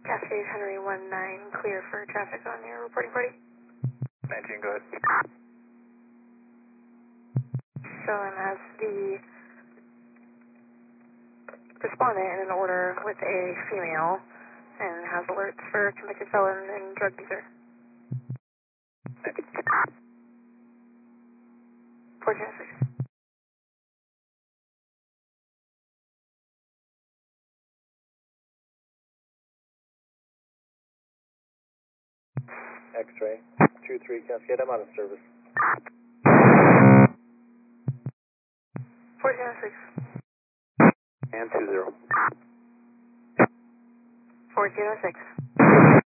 Cascade Henry 19, clear for traffic on your reporting party. 19, go ahead. Showing as the respondent in an order with a female and has alerts for convicted felon and drug user. 1406. X-ray, 2-3 Cascade, I'm out of service. 1406. And 2-0. 1406.